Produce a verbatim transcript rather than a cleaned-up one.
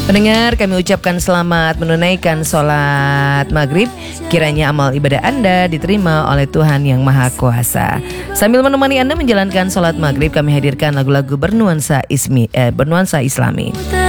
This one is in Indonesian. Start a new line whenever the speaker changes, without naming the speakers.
Pendengar, kami ucapkan selamat menunaikan sholat maghrib. Kiranya amal ibadah Anda diterima oleh Tuhan Yang Maha Kuasa. Sambil menemani Anda menjalankan sholat maghrib, kami hadirkan lagu-lagu bernuansa ismi, eh, bernuansa Islami.